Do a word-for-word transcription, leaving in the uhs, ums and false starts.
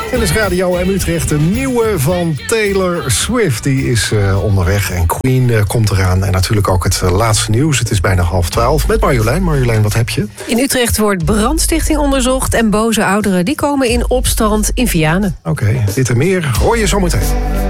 En is Radio M Utrecht, de nieuwe van Taylor Swift. Die is uh, onderweg en Queen uh, komt eraan. En natuurlijk ook het uh, laatste nieuws. Het is bijna half twaalf. Met Marjolein. Marjolein, wat heb je? In Utrecht wordt brandstichting onderzocht. En boze ouderen die komen in opstand in Vianen. Oké, okay, dit en meer hoor je zo meteen.